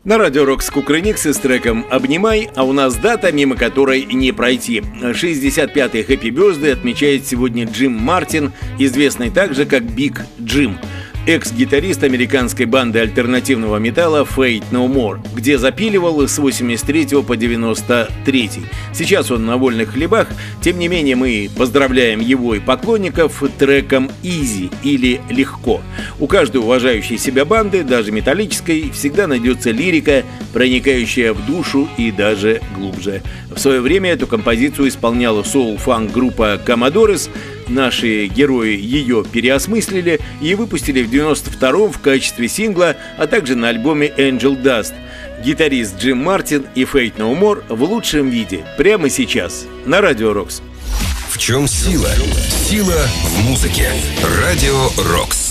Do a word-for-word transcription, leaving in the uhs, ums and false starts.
На радио Рокс Кукрыниксы с треком «Обнимай», а у нас дата, мимо которой не пройти. шестьдесят пятый Happy Birthday отмечает сегодня Джим Мартин, известный также как Биг Джим, экс-гитарист американской банды альтернативного металла Faith No More, где запиливал с восемьдесят третьего по девяносто третий. Сейчас он на вольных хлебах, тем не менее мы поздравляем его и поклонников треком «Easy» или «Легко». У каждой уважающей себя банды, даже металлической, всегда найдется лирика, проникающая в душу и даже глубже. В свое время эту композицию исполняла соул-фанк группа Commodores. Наши герои ее переосмыслили и выпустили в девяносто втором в качестве сингла, а также на альбоме Angel Dust. Гитарист Джим Мартин и Faith No More в лучшем виде прямо сейчас на Радио Рокс. В чем сила? Сила в музыке. Радио Рокс.